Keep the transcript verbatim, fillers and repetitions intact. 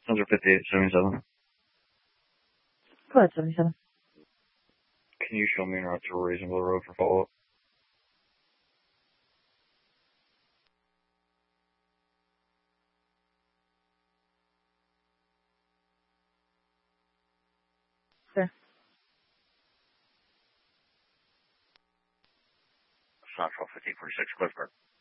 Those are fifty-eight seventy-seven. Go ahead, seventy-seven. Can you show me an route to a reasonable road for follow-up? Sure. Central fifteen forty-six, Clifford.